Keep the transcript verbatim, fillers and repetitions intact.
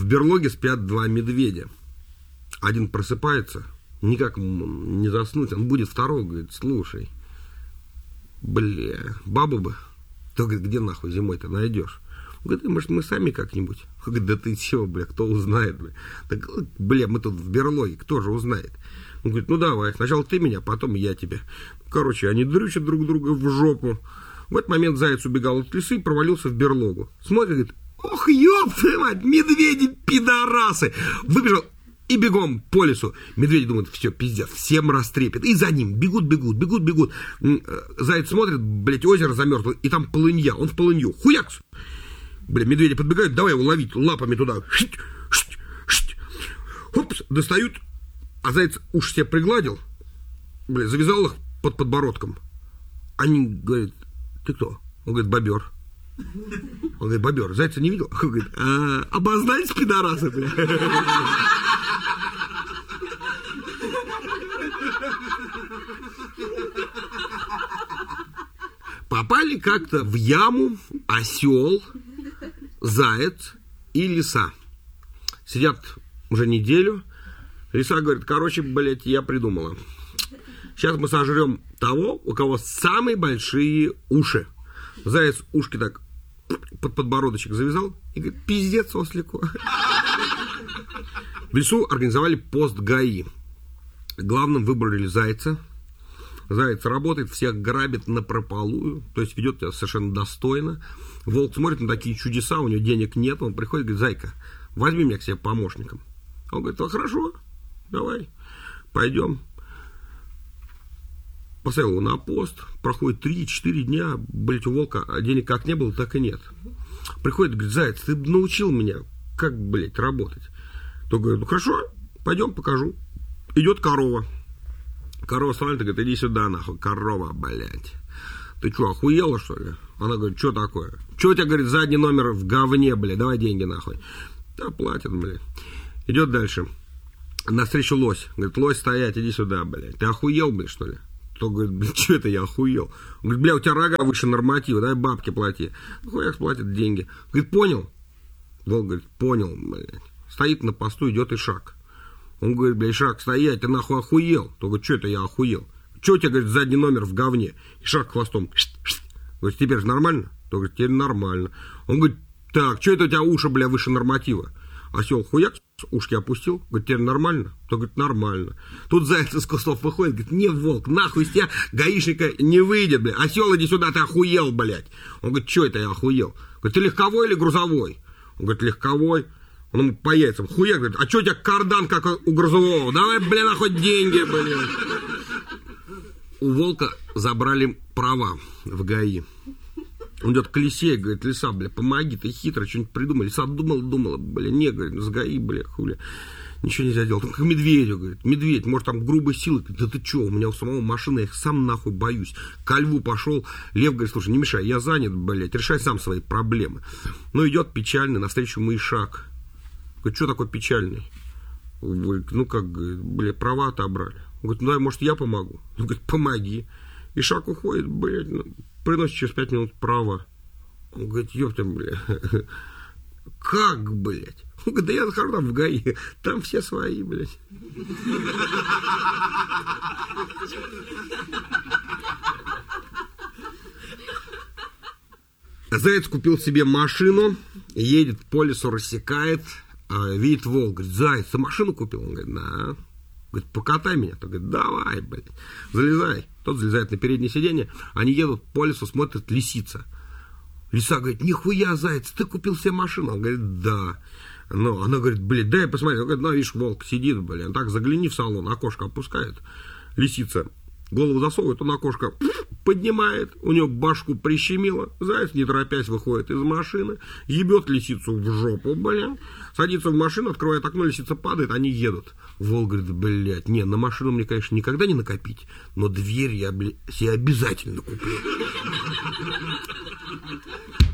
берлоге спят два медведя. Один просыпается, никак не заснуть, он будет второго, говорит, слушай, бля, бабу бы, то, говорит, где нахуй зимой-то найдешь? Он говорит, может, мы сами как-нибудь? Он говорит, да ты чего, бля, кто узнает, бля? Так, бля, мы тут в берлоге, кто же узнает? Он говорит, ну давай, сначала ты меня, потом я тебя. Короче, они дрючат друг друга в жопу. В этот момент заяц убегал от лисы и провалился в берлогу. Смотрит, говорит, ох, ёб твою мать, медведи-пидорасы! Выбежал и бегом по лесу. Медведи думают, все, пиздец, всем растрепет. И за ним бегут, бегут, бегут, бегут. Заяц смотрит, блядь, озеро замерзло, и там полынья, он в полынью. Хуякс! Бля, медведи подбегают, давай его ловить лапами туда. Шить, шить, шить. Хопс, достают, а заяц уши себе пригладил, бля, завязал их под подбородком. Они говорят, ты кто? Он говорит, бобер. Он говорит, бобер, зайца не видел? Он говорит, а, обознались, пидорасы, бля. Попали как-то в яму осел, заяц и лиса. Сидят уже неделю. Лиса говорит, короче, блядь, я придумала. Сейчас мы сожрем того, у кого самые большие уши. Заяц ушки так под подбородочек завязал и говорит, пиздец, ослику. В лесу организовали пост ГАИ. Главным выбрали зайца. Заяц работает, всех грабит напропалую, то есть ведет себя совершенно достойно. Волк смотрит на такие чудеса, у него денег нет, он приходит и говорит, зайка, возьми меня к себе помощником. Он говорит, ну хорошо, давай, пойдем. Поставил его на пост, проходит три-четыре дня, блядь, у волка денег как не было, так и нет. Приходит, говорит, заяц, ты научил меня, как, блядь, работать. То говорит, ну хорошо, пойдем, покажу. Идет корова. Корова смотрит и говорит, иди сюда, нахуй, корова, блядь. Ты что, охуела, что ли? Она говорит, что такое? Что у тебя, говорит, задний номер в говне, блядь, давай деньги, нахуй. Да, платят, блядь. Идет дальше. Навстречу лось. Говорит, лось, стоять, иди сюда, блядь. Ты охуел, блядь, что ли? Кто говорит, блядь, что это я охуел? Он говорит, бля, у тебя рога выше норматива, дай бабки плати. Хуяк платит деньги. Говорит, понял? Волк говорит, понял, блядь. Стоит на посту, идет и шаг. Он говорит, блядь, Ишак, стоять, ты нахуй охуел? То говорит, что это я охуел? Что у тебя, говорит, задний номер в говне? Ишак хвостом. Говорит, теперь же нормально? То говорит, теперь нормально. Он говорит, так, что это у тебя уши, бля, выше норматива? Осел хуяк, ушки опустил, говорит, теперь нормально? То говорит, нормально. Тут заяц из кустов выходит, говорит, не, волк, нахуй из тебя гаишника не выйдет, бля. Осел, иди сюда, ты охуел, блядь. Он говорит, что это я охуел? Говорит, ты легковой или грузовой? Он говорит, легковой. Он ему по яйцам. Хуяк, говорит, а что у тебя кардан, как у грузового? Давай, бля, нахуй деньги, блядь. У волка забрали права в ГАИ. Он идет к лисе, говорит, лиса, бля, помоги, ты хитро, что-нибудь придумай. Лиса думала, думала, бля, не, говорит, с ГАИ, бля, хули. Ничего нельзя делать. Он к медведю, говорит, медведь, может, там грубой силы. Да ты что, у меня у самого машина, я их сам нахуй боюсь. Ко льву пошел, лев говорит, слушай, не мешай, я занят, блядь, решай сам свои проблемы. Ну, идет печальный, навстречу ему Ишак. Говорит, что такой печальный? Говорит, ну, как, бля, права отобрали. Он говорит, ну, дай, может, я помогу? Он говорит, помоги. Ишак уходит, блядь, ну, приносит через пять минут права. Он говорит, ёпта, бля, как, блядь? Он говорит, да я захожу там в ГАИ, там все свои, блядь. Заяц купил себе машину, едет по лесу, рассекает, видит волк, говорит, заяц, ты машину купил? Он говорит, да. Говорит, покатай меня. Тот говорит, давай, блядь, залезай. Тот залезает на переднее сиденье, они едут по лесу, смотрят, лисица. Лиса говорит, нихуя, заяц, ты купил себе машину? Он говорит, да. Но она говорит, блядь, дай посмотри. Он говорит, ну, видишь, волк сидит, блядь, так загляни в салон, окошко опускает. Лисица голову засовывает, он окошко поднимает, у него башку прищемило, заяц, не торопясь, выходит из машины, ебет лисицу в жопу, блин, садится в машину, открывает окно, лисица падает, они едут. Волк говорит, блядь, не, на машину мне, конечно, никогда не накопить, но дверь я, блядь, себе обязательно куплю.